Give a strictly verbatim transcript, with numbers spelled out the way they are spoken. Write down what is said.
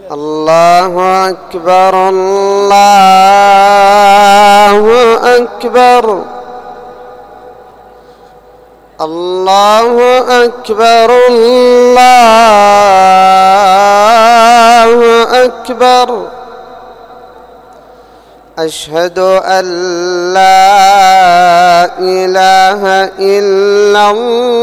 الله أكبر الله أكبر الله أكبر الله أكبر. أشهد أن لا إله إلا الله